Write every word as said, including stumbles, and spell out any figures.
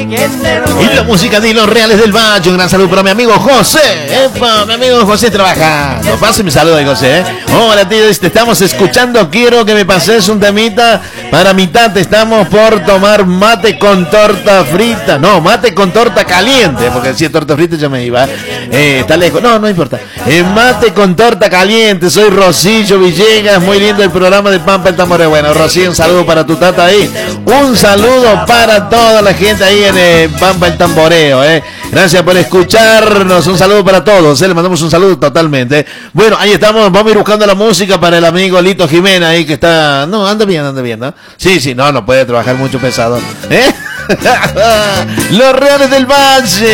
Y la música de Los Reales del Valle. Un gran saludo para mi amigo José. Epa, mi amigo José trabajando. Pase mi saludo ahí, José. ¿eh? Hola, tío. Te estamos escuchando. Quiero que me pases un temita para mitad. Te estamos por tomar mate con torta frita. No, mate con torta caliente. Porque si es torta frita ya me iba. Eh, está lejos. No, no importa. Eh, mate con torta caliente. Soy Rosillo Villegas. Muy lindo el programa de Pampa el Tamboreo. Bueno, Rocío, un saludo para tu tata ahí. Un saludo para toda la gente ahí en eh, Pampa el Tamboreo. Eh. Gracias por escucharnos. Un saludo para todos. Eh. Le mandamos un saludo totalmente. Eh. Bueno, ahí estamos. Vamos a ir buscando la música para el amigo Lito Jiménez ahí que está. No, anda bien, anda bien, ¿no? Sí, sí, no, no puede trabajar mucho pesado. ¿Eh? Los Reales del Valle.